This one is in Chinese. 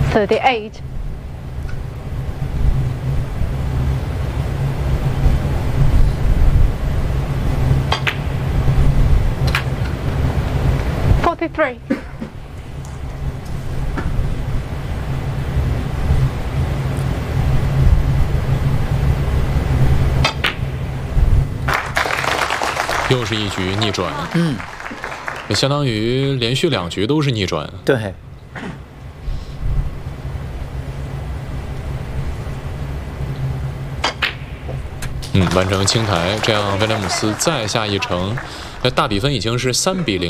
38. 43. 又是一局逆转，也相当于连续2局都是逆转。 对。 完成清台，这样威廉姆斯再下一城，大比分已经是3比0。